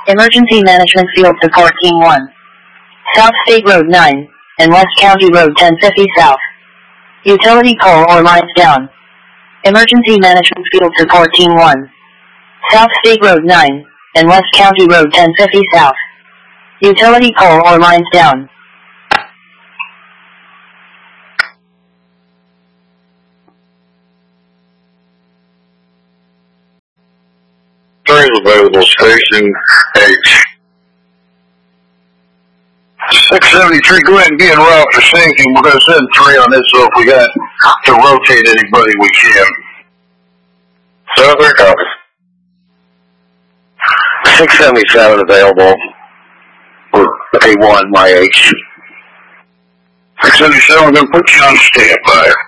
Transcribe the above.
Emergency Management Field Support Team 1. South State Road 9, and West County Road 1050 South. Utility pole or lines down. Emergency Management Field Support Team 1. South State Road 9, and West County Road 1050 South. Utility pole or lines down. Trains available, station H. 673, go ahead and be en route for sinking. We're going to send 3 on this, so if we got to rotate anybody, we can. Southern copy. 677 available for A1, my H. 677, we're going to put you on standby.